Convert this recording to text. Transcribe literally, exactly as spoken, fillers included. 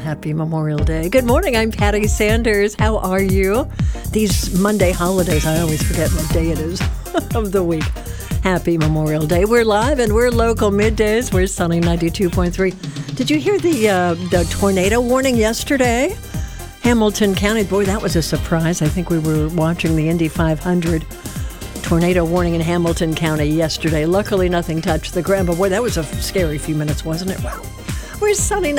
Happy Memorial Day. Good morning. I'm Patty Sanders. How are you? These Monday holidays, I always forget what day it is of the week. Happy Memorial Day. We're live and we're local middays. We're Sunny ninety-two point three. Did you hear the uh, the tornado warning yesterday? Hamilton County. Boy, that was a surprise. I think we were watching the Indy five hundred. Tornado warning in Hamilton County yesterday. Luckily, nothing touched the ground. But boy, that was a scary few minutes, wasn't it? Wow. We're Sunny